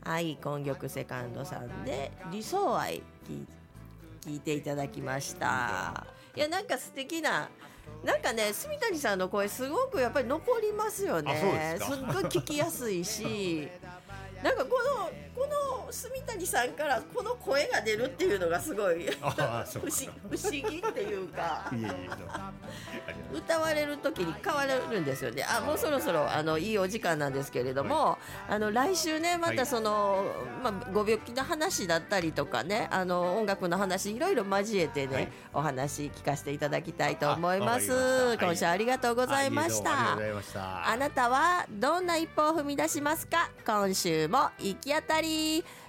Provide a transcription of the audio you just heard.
はい、今玉セカンドさんで理想愛聞いていただきました。いや、なんか素敵な、なんかね、住谷さんの声すごくやっぱり残りますよね。すっごい聞きやすいしなんかこの住谷さんからこの声が出るっていうのがすごい不思議っていうか歌われる時に変わるんですよね。もうそろそろいいお時間なんですけれども、来週ねまたその、ご病気の話だったりとかね、音楽の話いろいろ交えてね、お話聞かせていただきたいと思います。今週ありがとうございました。あなたはどんな一歩を踏み出しますか。今週も行き当たり